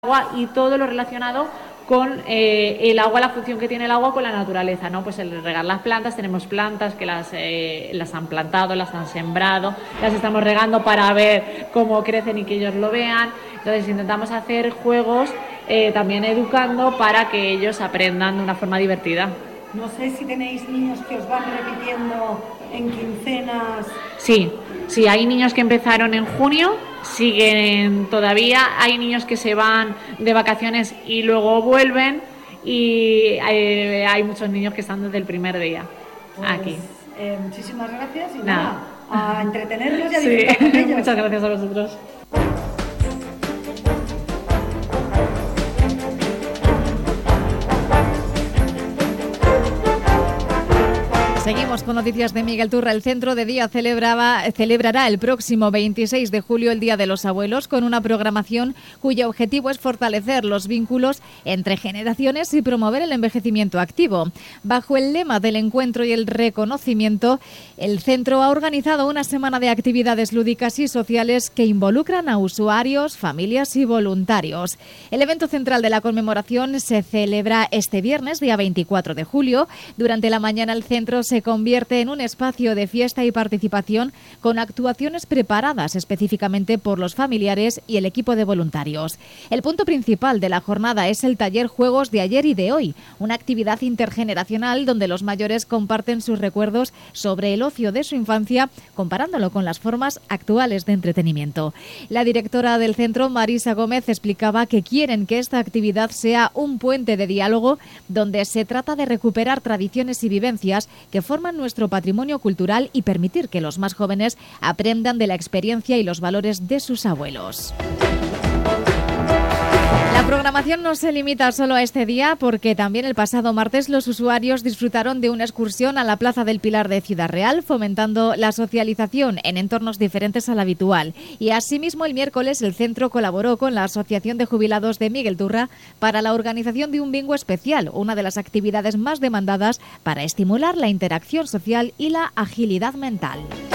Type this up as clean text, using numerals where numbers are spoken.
agua y todo lo relacionado con el agua, la función que tiene el agua con la naturaleza, ¿no? Pues el regar las plantas, tenemos plantas que las han plantado, las han sembrado, las estamos regando para ver cómo crecen y que ellos lo vean. Entonces intentamos hacer juegos también educando para que ellos aprendan de una forma divertida. No sé si tenéis niños que os van repitiendo en quincenas. Sí, hay niños que empezaron en junio, siguen todavía, hay niños que se van de vacaciones y luego vuelven y hay muchos niños que están desde el primer día aquí. Muchísimas gracias y nada, a entretenerlos y a Sí. disfrutar con ellos. Muchas gracias a vosotros. Seguimos con noticias de Miguel Turra. El Centro de Día celebrará el próximo 26 de julio el Día de los Abuelos con una programación cuyo objetivo es fortalecer los vínculos entre generaciones y promover el envejecimiento activo. Bajo el lema del encuentro y el reconocimiento, el centro ha organizado una semana de actividades lúdicas y sociales que involucran a usuarios, familias y voluntarios. El evento central de la conmemoración se celebra este viernes, día 24 de julio. Durante la mañana el centro se convierte en un espacio de fiesta y participación con actuaciones preparadas específicamente por los familiares y el equipo de voluntarios. El punto principal de la jornada es el taller Juegos de ayer y de hoy, una actividad intergeneracional donde los mayores comparten sus recuerdos sobre el ocio de su infancia, comparándolo con las formas actuales de entretenimiento. La directora del centro, Marisa Gómez, explicaba que quieren que esta actividad sea un puente de diálogo donde se trata de recuperar tradiciones y vivencias que forman nuestro patrimonio cultural y permitir que los más jóvenes aprendan de la experiencia y los valores de sus abuelos. La programación no se limita solo a este día porque también el pasado martes los usuarios disfrutaron de una excursión a la Plaza del Pilar de Ciudad Real, fomentando la socialización en entornos diferentes al habitual. Y asimismo el miércoles el centro colaboró con la Asociación de Jubilados de Miguel Turra para la organización de un bingo especial, una de las actividades más demandadas para estimular la interacción social y la agilidad mental.